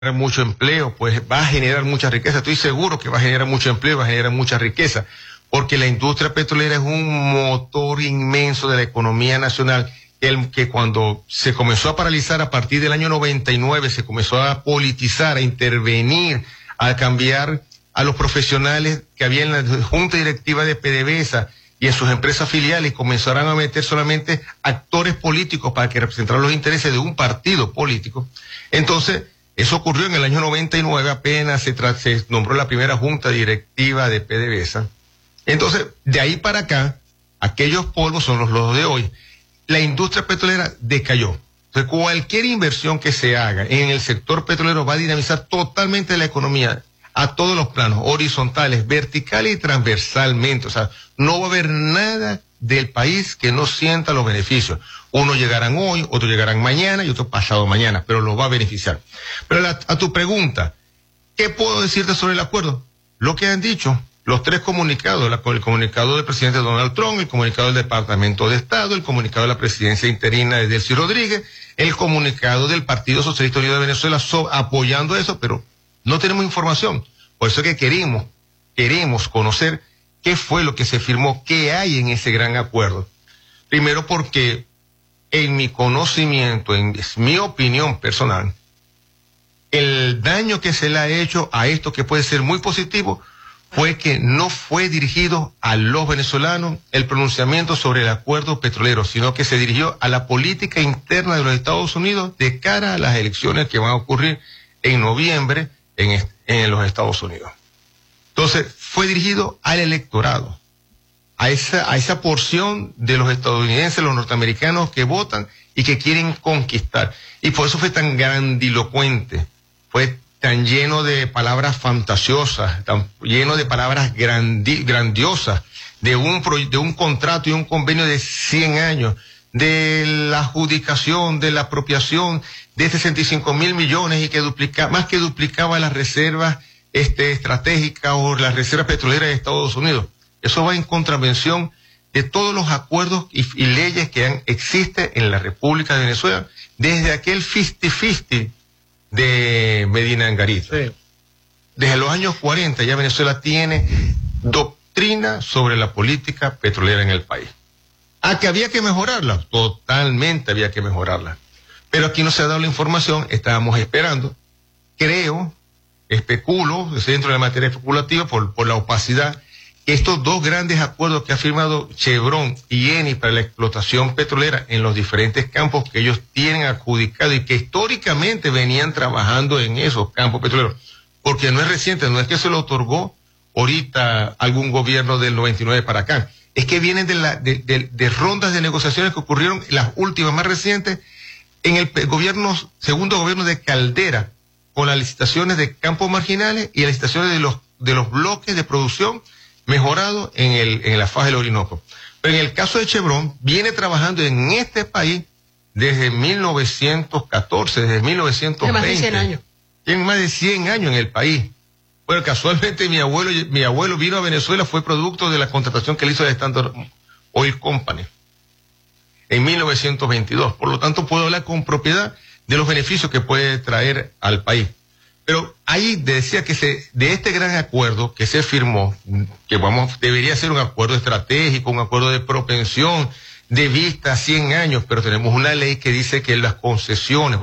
mucho empleo, pues va a generar mucha riqueza. Estoy seguro que va a generar mucho empleo, va a generar mucha riqueza, porque la industria petrolera es un motor inmenso de la economía nacional, que cuando se comenzó a paralizar a partir del año 99, se comenzó a politizar, a intervenir, a cambiar a los profesionales que había en la junta directiva de PDVSA y en sus empresas filiales, comenzaron a meter solamente actores políticos para que representaran los intereses de un partido político. Entonces, eso ocurrió en el año 99, apenas se nombró la primera junta directiva de PDVSA. Entonces, de ahí para acá, aquellos polvos son los de hoy. La industria petrolera decayó. Entonces, cualquier inversión que se haga en el sector petrolero va a dinamizar totalmente la economía a todos los planos, horizontales, verticales y transversalmente. O sea, no va a haber nada del país que no sienta los beneficios. Unos llegarán hoy, otros llegarán mañana y otros pasado mañana, pero los va a beneficiar. Pero a tu pregunta, ¿qué puedo decirte sobre el acuerdo? Lo que han dicho los tres comunicados, el comunicado del presidente Donald Trump, el comunicado del Departamento de Estado, el comunicado de la presidencia interina de Delcy Rodríguez, el comunicado del Partido Socialista Unido de Venezuela apoyando eso, pero no tenemos información. Por eso es que queremos conocer qué fue lo que se firmó, qué hay en ese gran acuerdo. Primero porque en mi conocimiento, es mi opinión personal, el daño que se le ha hecho a esto, que puede ser muy positivo, fue que no fue dirigido a los venezolanos el pronunciamiento sobre el acuerdo petrolero, sino que se dirigió a la política interna de los Estados Unidos de cara a las elecciones que van a ocurrir en noviembre en los Estados Unidos. Entonces, fue dirigido al electorado, a esa porción de los estadounidenses, los norteamericanos que votan y que quieren conquistar. Y por eso fue tan grandilocuente, fue tan lleno de palabras fantasiosas, tan lleno de palabras grandiosas, de un contrato y un convenio de 100 años, de la adjudicación, de la apropiación de 65.000 millones y que más que duplicaba las reservas estratégicas o las reservas petroleras de Estados Unidos. Eso va en contravención de todos los acuerdos y leyes que existen en la República de Venezuela desde aquel 50-50 de Medina Angarita. Sí. Desde los años 40 ya Venezuela tiene doctrina sobre la política petrolera en el país. Que había que mejorarla, totalmente había que mejorarla. Pero aquí no se ha dado la información, estábamos esperando, especulo, dentro de la materia especulativa, por la opacidad, estos dos grandes acuerdos que ha firmado Chevron y Eni para la explotación petrolera en los diferentes campos que ellos tienen adjudicado y que históricamente venían trabajando en esos campos petroleros, porque no es reciente, no es que se lo otorgó ahorita algún gobierno del 99 para acá, es que vienen de rondas de negociaciones que ocurrieron, las últimas más recientes, en el segundo gobierno de Caldera, con las licitaciones de campos marginales y las licitaciones de los bloques de producción mejorados en la faja del Orinoco. Pero en el caso de Chevron, viene trabajando en este país desde 1914, desde 1920. Tiene más de 100 años. Tiene más de 100 años en el país. Bueno, casualmente mi abuelo vino a Venezuela, fue producto de la contratación que le hizo de Standard Oil Company en 1922. Por lo tanto, puedo hablar con propiedad de los beneficios que puede traer al país. Pero ahí decía que de este gran acuerdo que se firmó, que debería ser un acuerdo estratégico, un acuerdo de propensión, de vista a 100 años, pero tenemos una ley que dice que las concesiones,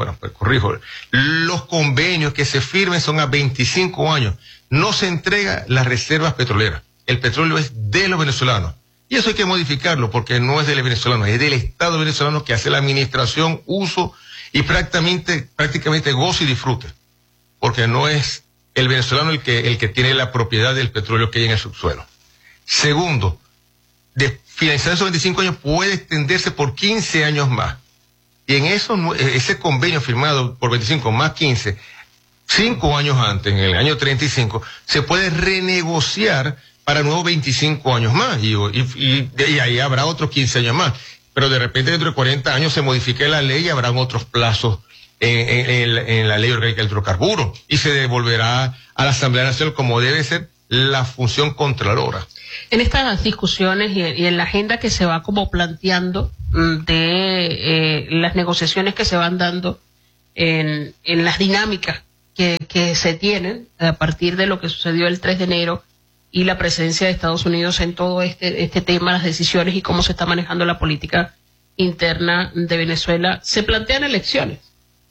los convenios que se firmen son a 25 años. No se entrega las reservas petroleras. El petróleo es de los venezolanos. Y eso hay que modificarlo porque no es del venezolano, es del Estado venezolano que hace la administración, uso y prácticamente goce y disfrute. Porque no es el venezolano el que tiene la propiedad del petróleo que hay en el subsuelo. Segundo, de finalizar esos 25 años puede extenderse por 15 años más. Y en ese convenio firmado por 25 más 15, 5 años antes, en el año 35, se puede renegociar para nuevos 25 años más. Y ahí habrá otros 15 años más. Pero de repente dentro de 40 años se modifique la ley y habrán otros plazos en la ley orgánica del hidrocarburo. Y se devolverá a la Asamblea Nacional como debe ser la función contralora. En estas discusiones y en la agenda que se va como planteando de las negociaciones que se van dando en las dinámicas que se tienen a partir de lo que sucedió el 3 de enero y la presencia de Estados Unidos en todo este tema, las decisiones y cómo se está manejando la política interna de Venezuela, se plantean elecciones.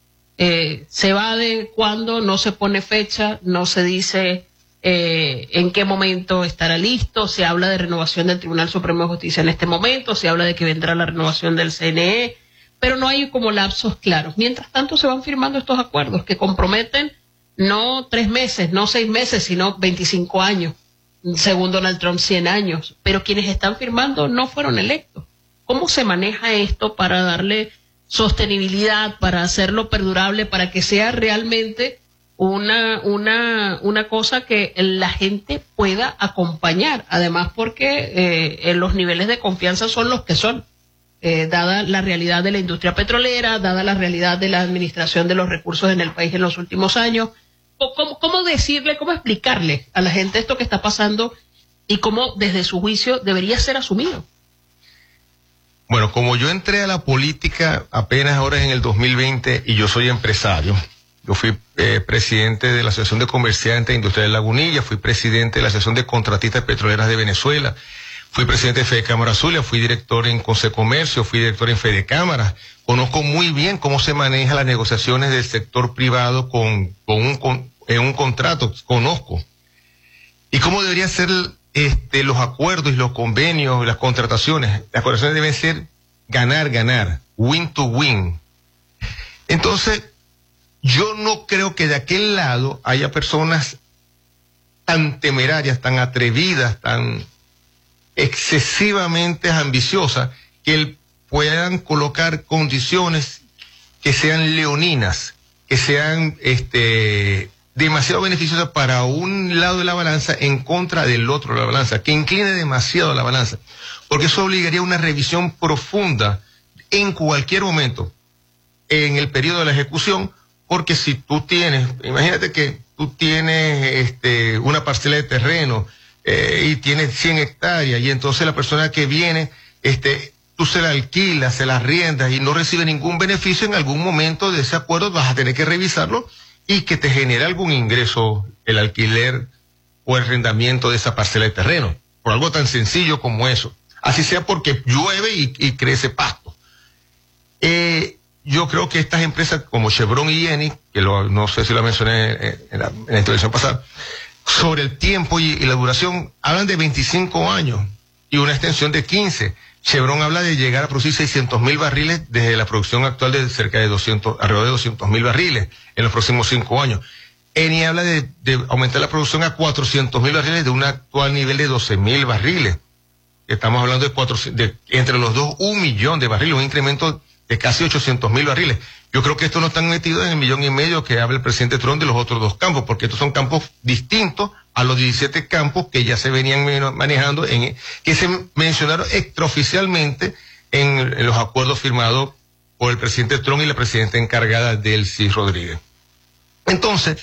Se va de cuándo, no se pone fecha, no se dice en qué momento estará listo, se habla de renovación del Tribunal Supremo de Justicia en este momento, se habla de que vendrá la renovación del CNE, pero no hay como lapsos claros. Mientras tanto se van firmando estos acuerdos que comprometen no 3 meses, no 6 meses, sino 25 años, según Donald Trump 100 años, pero quienes están firmando no fueron electos. ¿Cómo se maneja esto para darle sostenibilidad, para hacerlo perdurable, para que sea realmente una cosa que la gente pueda acompañar? Además porque los niveles de confianza son los que son, dada la realidad de la industria petrolera, dada la realidad de la administración de los recursos en el país en los últimos años. ¿Cómo decirle, cómo explicarle a la gente esto que está pasando y cómo desde su juicio debería ser asumido? Bueno, como yo entré a la política apenas ahora en el 2020 y yo soy empresario, yo fui presidente de la Asociación de Comerciantes Industriales de Lagunilla, fui presidente de la Asociación de Contratistas Petroleras de Venezuela, fui presidente de Fede Cámara Zulia, fui director en Consecomercio, fui director en Fede Cámara. Conozco muy bien cómo se manejan las negociaciones del sector privado en un contrato, conozco. Y cómo deberían ser los acuerdos y los convenios, las contrataciones. Las contrataciones deben ser ganar, win to win. Entonces, yo no creo que de aquel lado haya personas tan temerarias, tan atrevidas, tan excesivamente ambiciosas, que puedan colocar condiciones que sean leoninas, que sean demasiado beneficiosas para un lado de la balanza en contra del otro de la balanza, que incline demasiado la balanza, porque eso obligaría a una revisión profunda en cualquier momento en el periodo de la ejecución, porque si tú tienes, imagínate que tú tienes una parcela de terreno y tienes 100 hectáreas y entonces la persona que viene, tú se la alquilas, se la arriendas y no recibe ningún beneficio, en algún momento de ese acuerdo vas a tener que revisarlo y que te genere algún ingreso el alquiler o el arrendamiento de esa parcela de terreno, por algo tan sencillo como eso. Así sea porque llueve y crece pasto. Yo creo que estas empresas como Chevron y Eni, que no sé si lo mencioné en la intervención pasada, sobre el tiempo y la duración, hablan de 25 años y una extensión de 15. Chevron habla de llegar a producir 600.000 barriles desde la producción actual de cerca de alrededor de 200.000 barriles en los próximos 5 años. Eni habla de aumentar la producción a 400.000 barriles de un actual nivel de 12.000 barriles. Estamos hablando de entre los dos 1 millón de barriles, un incremento de casi 800.000 barriles. Yo creo que estos no están metidos en el 1,5 millones que habla el presidente Trump de los otros 2 campos, porque estos son campos distintos a los 17 campos que ya se venían manejando, que se mencionaron extraoficialmente en los acuerdos firmados por el presidente Trump y la presidenta encargada Delcy Rodríguez. Entonces,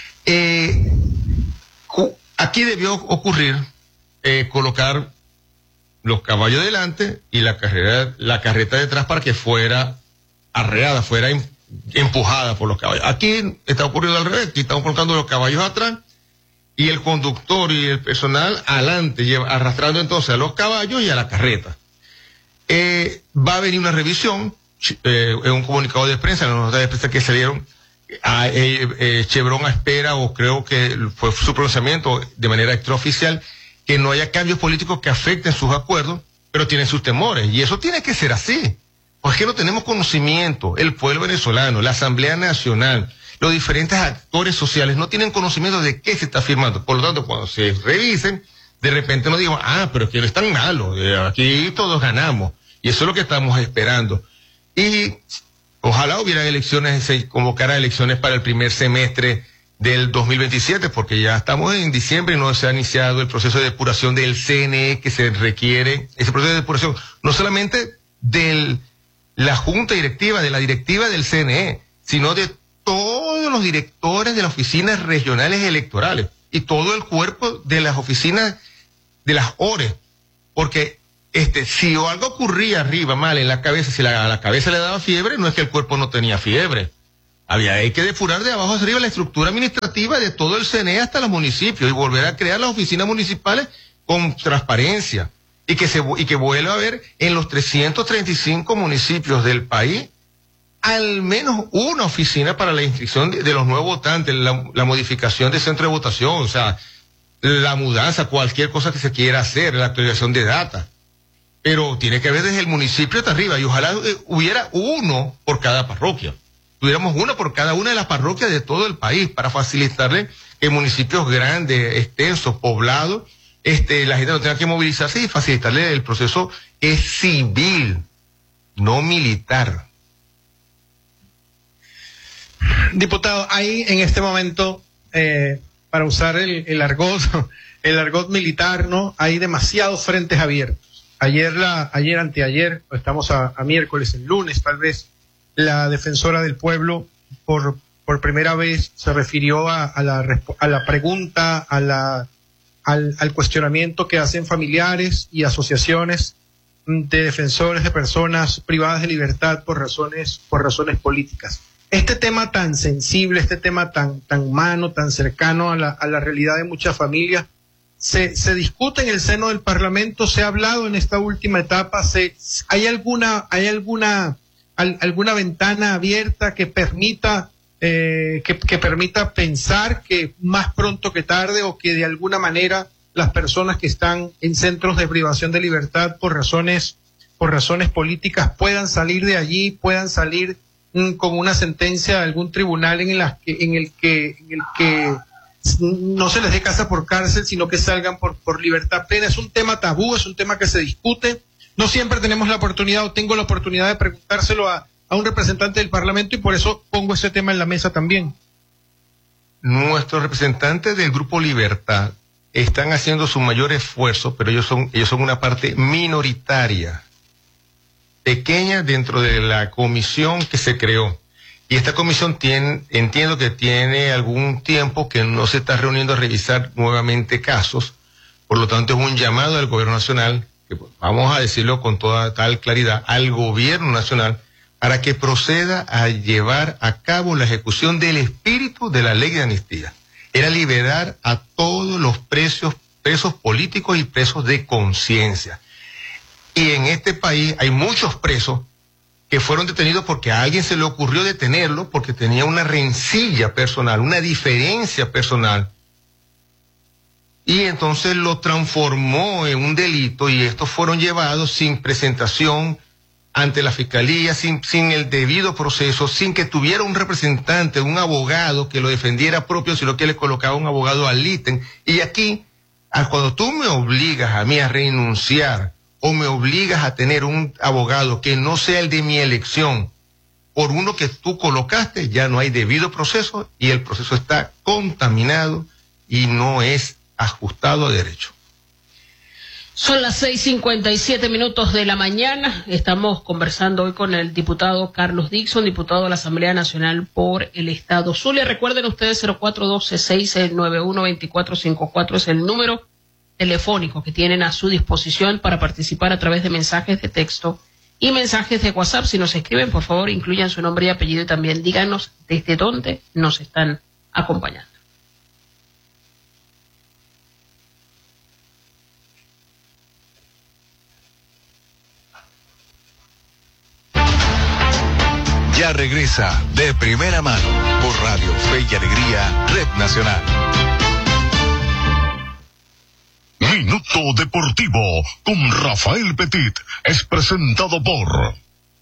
aquí debió ocurrir colocar los caballos delante y la carreta detrás para que fuera arreada, fuera empujada por los caballos. Aquí está ocurriendo al revés, aquí estamos colocando los caballos atrás y el conductor y el personal adelante, arrastrando entonces a los caballos y a la carreta. Va a venir una revisión, en un comunicado de prensa, en las notas de prensa que salieron, Chevron espera, o creo que fue su pronunciamiento de manera extraoficial, que no haya cambios políticos que afecten sus acuerdos, pero tienen sus temores, y eso tiene que ser así. Pues que no tenemos conocimiento, el pueblo venezolano, la Asamblea Nacional, los diferentes actores sociales no tienen conocimiento de qué se está firmando. Por lo tanto, cuando se revisen, de repente no digan, pero es que no es tan malo, aquí todos ganamos. Y eso es lo que estamos esperando. Y ojalá hubiera elecciones, se convocara elecciones para el primer semestre del 2027, porque ya estamos en diciembre y no se ha iniciado el proceso de depuración del CNE que se requiere, ese proceso de depuración, no solamente de la junta directiva, de la directiva del CNE, sino de todos los directores de las oficinas regionales electorales y todo el cuerpo de las oficinas de las ORE, porque si algo ocurría arriba mal en la cabeza, si a la cabeza le daba fiebre, no es que el cuerpo no tenía fiebre. Hay que depurar de abajo hacia arriba la estructura administrativa de todo el CNE hasta los municipios y volver a crear las oficinas municipales con transparencia y que vuelva a haber en los 335 municipios del país al menos una oficina para la inscripción de los nuevos votantes, la modificación de centro de votación, o sea, la mudanza, cualquier cosa que se quiera hacer, la actualización de data. Pero tiene que haber desde el municipio hasta arriba y ojalá hubiera uno por cada parroquia. Tuviéramos uno por cada una de las parroquias de todo el país para facilitarle que municipios grandes, extensos, poblados, la gente no tenga que movilizarse y facilitarle el proceso es civil, no militar. Diputado, hay en este momento, para usar el argot militar, ¿no? Hay demasiados frentes abiertos. Anteayer, estamos a miércoles, el lunes tal vez, la defensora del pueblo por primera vez se refirió a la pregunta, al cuestionamiento que hacen familiares y asociaciones de defensores de personas privadas de libertad por razones políticas. Este tema tan sensible, este tema tan humano, tan cercano a la realidad de muchas familias, se discute en el seno del Parlamento, se ha hablado en esta última etapa, ¿hay alguna ventana abierta que permita pensar que más pronto que tarde o que de alguna manera las personas que están en centros de privación de libertad por razones políticas puedan salir de allí, puedan salir con una sentencia de algún tribunal en el que no se les dé casa por cárcel, sino que salgan por libertad plena? Es un tema tabú, es un tema que se discute. No siempre tenemos la oportunidad o tengo la oportunidad de preguntárselo a un representante del Parlamento y por eso pongo ese tema en la mesa también. Nuestros representantes del Grupo Libertad están haciendo su mayor esfuerzo, pero ellos son una parte minoritaria, pequeña dentro de la comisión que se creó. Y esta comisión entiendo que tiene algún tiempo que no se está reuniendo a revisar nuevamente casos. Por lo tanto, es un llamado al gobierno nacional, que vamos a decirlo con toda tal claridad, al gobierno nacional, para que proceda a llevar a cabo la ejecución del espíritu de la ley de amnistía. Era liberar a todos los presos políticos y presos de conciencia. Y en este país hay muchos presos que fueron detenidos porque a alguien se le ocurrió detenerlo porque tenía una rencilla personal, una diferencia personal. Y entonces lo transformó en un delito y estos fueron llevados sin presentación ante la fiscalía, sin el debido proceso, sin que tuviera un representante, un abogado que lo defendiera propio, sino que le colocaba un abogado al ítem. Y aquí, cuando tú me obligas a mí a renunciar o me obligas a tener un abogado que no sea el de mi elección por uno que tú colocaste, ya no hay debido proceso y el proceso está contaminado y no es ajustado a derecho. Son las 6:57 de la mañana. Estamos conversando hoy con el diputado Carlos Dixon, diputado de la Asamblea Nacional por el Estado Zulia. Recuerden ustedes, 0412-691-2454 es el número telefónico que tienen a su disposición para participar a través de mensajes de texto y mensajes de WhatsApp. Si nos escriben, por favor, incluyan su nombre y apellido y también díganos desde dónde nos están acompañando. Ya regresa De Primera Mano por Radio Fe y Alegría, Red Nacional. Minuto Deportivo con Rafael Petit es presentado por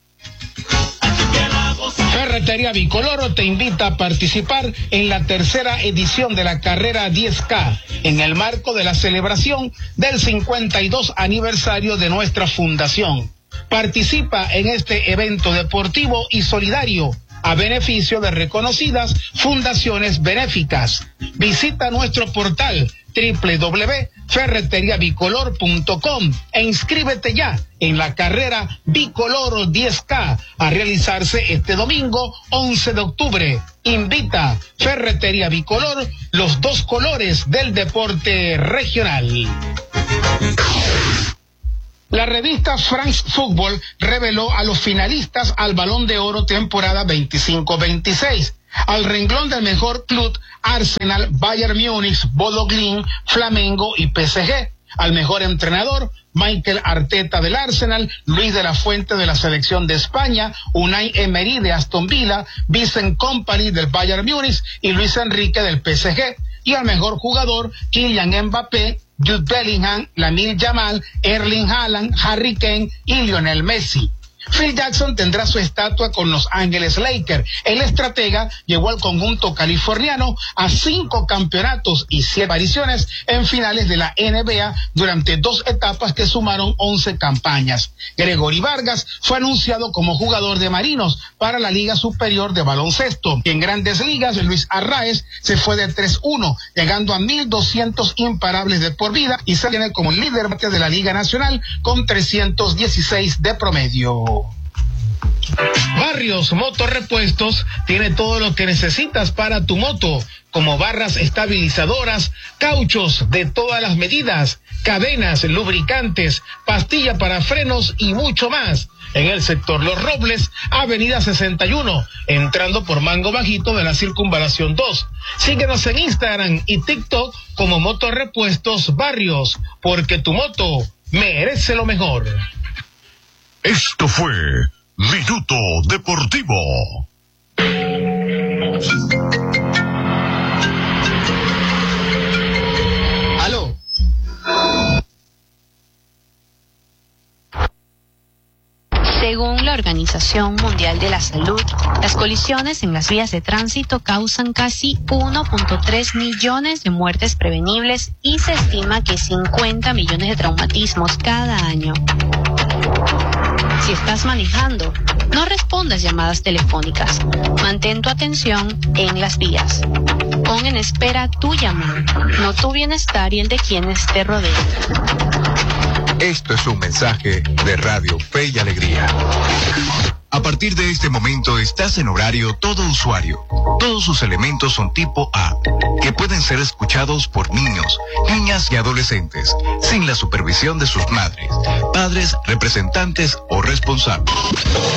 Ferretería Bicoloro te invita a participar en la tercera edición de la carrera 10K en el marco de la celebración del 52 aniversario de nuestra fundación. Participa en este evento deportivo y solidario a beneficio de reconocidas fundaciones benéficas. Visita nuestro portal www.ferreteriabicolor.com e inscríbete ya en la carrera Bicoloro 10K a realizarse este domingo 11 de octubre. Invita Ferretería Bicolor, los dos colores del deporte regional. La revista France Football reveló a los finalistas al Balón de Oro temporada 25-26. Al renglón del mejor club, Arsenal, Bayern Múnich, Bodo Glimt, Flamengo y PSG. Al mejor entrenador, Mikel Arteta del Arsenal, Luis de la Fuente de la selección de España, Unai Emery de Aston Villa, Vincent Kompany del Bayern Múnich y Luis Enrique del PSG. Y al mejor jugador, Kylian Mbappé, Jude Bellingham, Lamine Yamal, Erling Haaland, Harry Kane y Lionel Messi. Phil Jackson tendrá su estatua con Los Ángeles Lakers. El estratega llevó al conjunto californiano a 5 campeonatos y 7 apariciones en finales de la NBA durante 2 etapas que sumaron 11 campañas. Gregory Vargas fue anunciado como jugador de Marinos para la Liga Superior de Baloncesto. En Grandes Ligas, Luis Arraez se fue de 3-1, llegando a 1,200 imparables de por vida y se tiene como líder de la Liga Nacional con 316 de promedio. Barrios Motorrepuestos tiene todo lo que necesitas para tu moto, como barras estabilizadoras, cauchos de todas las medidas, cadenas, lubricantes, pastilla para frenos y mucho más. En el sector Los Robles, Avenida 61, entrando por Mango Bajito de la Circunvalación 2. Síguenos en Instagram y TikTok como Motorrepuestos Barrios, porque tu moto merece lo mejor. Esto fue Minuto Deportivo. Aló. Según la Organización Mundial de la Salud, las colisiones en las vías de tránsito causan casi 1.3 millones de muertes prevenibles y se estima que 50 millones de traumatismos cada año. Si estás manejando, no respondas llamadas telefónicas. Mantén tu atención en las vías. Pon en espera tu llamada, no tu bienestar y el de quienes te rodean. Esto es un mensaje de Radio Fe y Alegría. A partir de este momento estás en horario todo usuario. Todos sus elementos son tipo A, que pueden ser escuchados por niños, niñas y adolescentes, sin la supervisión de sus madres, padres, representantes o responsables.